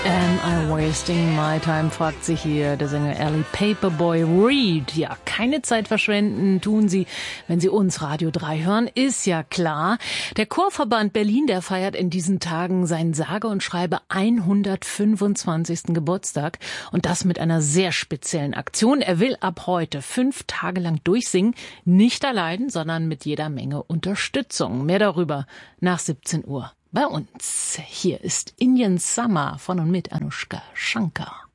Am I wasting my time, fragt sich hier der Sänger Ali Paperboy Reed. Ja, keine Zeit verschwenden tun Sie, wenn Sie uns Radio 3 hören, ist ja klar. Der Chorverband Berlin, der feiert in diesen Tagen seinen sage und schreibe 125. Geburtstag und das mit einer sehr speziellen Aktion. Er will ab heute 5 Tage lang durchsingen, nicht allein, sondern mit jeder Menge Unterstützung. Mehr darüber nach 17 Uhr. Bei uns. Hier ist Indian Summer von und mit Anushka Shankar.